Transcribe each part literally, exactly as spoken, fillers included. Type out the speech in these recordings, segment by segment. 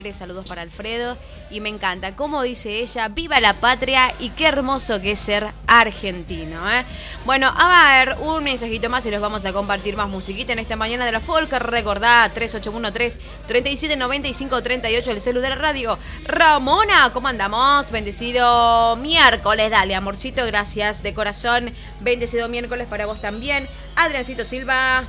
Saludos para Alfredo y me encanta, como dice ella, viva la patria y qué hermoso que es ser argentino, ¿eh? Bueno, a ver, un mensajito más y los vamos a compartir más musiquita en esta mañana de la folk. Recordá, tres ocho uno tres, tres siete nueve cinco tres ocho, el celular de la radio. Ramona, ¿cómo andamos? Bendecido miércoles, dale, amorcito, gracias de corazón. Bendecido miércoles para vos también. Adriancito Silva.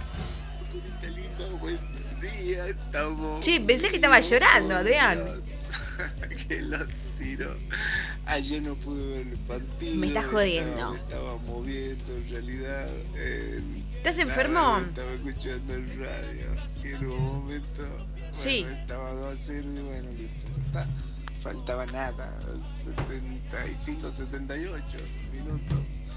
Estamos Sí, pensé que estaba llorando, Adrián. Que los tiro. Ayer no pude ver el partido. Me estás jodiendo. Estaba, me estaba moviendo en realidad. Eh, ¿Estás enfermo? Estaba escuchando el radio. Y en un momento. Sí. Bueno, estaba dos a cero y bueno, listo. Está, faltaba nada. setenta y cinco, setenta y ocho minutos.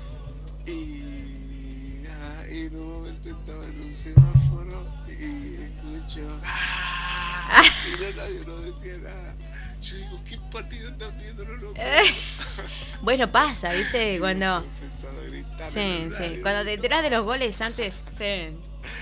Y nada, y en un momento estaba en un semáforo. Y escucho ¡ah! Y la radio no decía nada. Yo digo, ¿qué partido están viendo? No lo eh, Bueno, pasa, ¿viste? Cuando gritar sí, sí, cuando te enterás de los goles antes, sí. En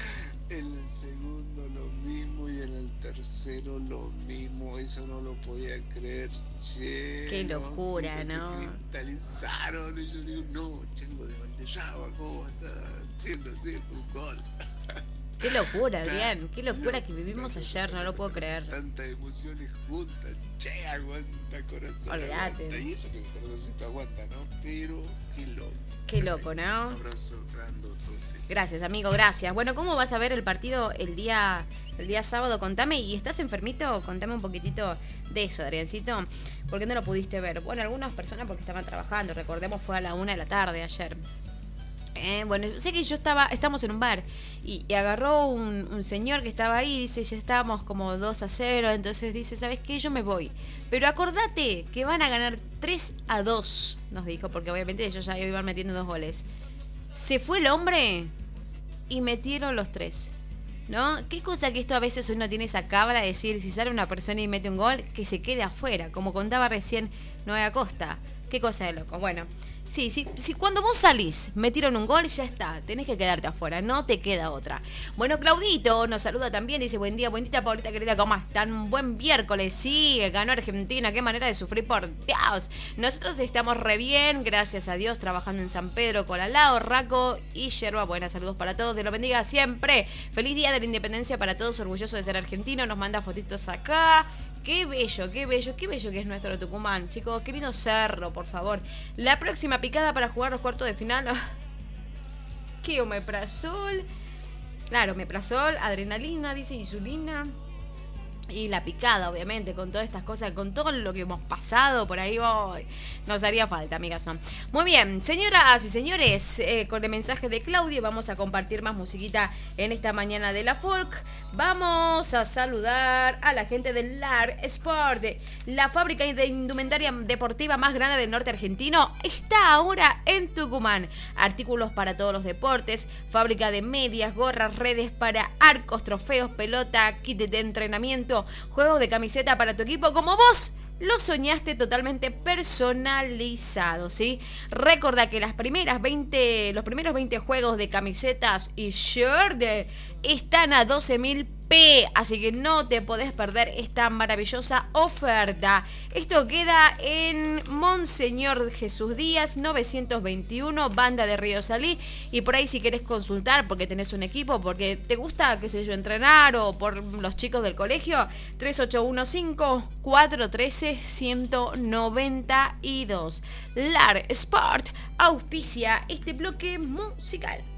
el segundo lo mismo y en el tercero lo mismo. Eso no lo podía creer. Che, qué locura, ¿no? Se cristalizaron y yo digo, no, Chango de Valderrama, ¿cómo está haciendo así un gol? Qué locura, Adrián, qué locura que vivimos ayer, no lo puedo creer. Tantas emociones juntas, che, aguanta corazón. Olvídate. Aguanta. Y eso que mi corazoncito aguanta, ¿no? Pero qué loco. Qué loco, ¿no? Un abrazo grandotote. Gracias, amigo, gracias. Bueno, ¿cómo vas a ver el partido el día, el día sábado? Contame, ¿y estás enfermito? Contame un poquitito de eso, Adriancito. ¿Por qué no lo pudiste ver? Bueno, algunas personas porque estaban trabajando, recordemos fue a la una de la tarde ayer. Eh, bueno, sé que yo estaba, estamos en un bar y, y agarró un, un señor que estaba ahí y dice, ya estábamos como dos a cero, entonces dice, ¿sabes qué? Yo me voy. Pero acordate que van a ganar tres a dos, nos dijo, porque obviamente ellos ya iban metiendo dos goles. Se fue el hombre y metieron los tres, ¿no? Qué cosa que esto a veces uno tiene esa cabra de decir, si sale una persona y mete un gol, que se quede afuera, como contaba recién Noé Acosta. Qué cosa de loco. Bueno, sí, sí, sí, cuando vos salís, metieron un gol, ya está, tenés que quedarte afuera, no te queda otra. Bueno, Claudito nos saluda también, dice, buen día, buen día, Paulita querida, ¿cómo están? Buen miércoles, sí, ganó Argentina, qué manera de sufrir, por Dios. Nosotros estamos re bien, gracias a Dios, trabajando en San Pedro, Colalao, Raco y Yerba Buena. Saludos para todos, Dios los bendiga siempre. Feliz día de la independencia para todos, orgulloso de ser argentino, nos manda fotitos acá. Qué bello, qué bello, qué bello que es nuestro Tucumán, chicos. Qué lindo cerro, por favor. La próxima picada para jugar los cuartos de final. ¿Qué omeprazol? Claro, omeprazol, adrenalina, dice insulina. Y la picada, obviamente, con todas estas cosas, con todo lo que hemos pasado por ahí, oh, nos haría falta, amigas. Muy bien, señoras y señores, eh, con el mensaje de Claudio vamos a compartir más musiquita en esta mañana de la folk. Vamos a saludar a la gente del L A R Sport, la fábrica de indumentaria deportiva más grande del norte argentino, está ahora en Tucumán. Artículos para todos los deportes, fábrica de medias, gorras, redes para arcos, trofeos, pelota, kit de entrenamiento, juegos de camiseta para tu equipo como vos lo soñaste, totalmente personalizado, ¿sí? Recordá que las primeras veinte, los primeros veinte juegos de camisetas y shirt están a doce mil pe, así que no te podés perder esta maravillosa oferta. Esto queda en Monseñor Jesús Díaz novecientos veintiuno, Banda de Río Salí, y por ahí si querés consultar porque tenés un equipo, porque te gusta, qué sé yo, entrenar o por los chicos del colegio, tres ocho uno cinco, cuatro uno tres, uno nueve dos. L A R Sport auspicia este bloque musical.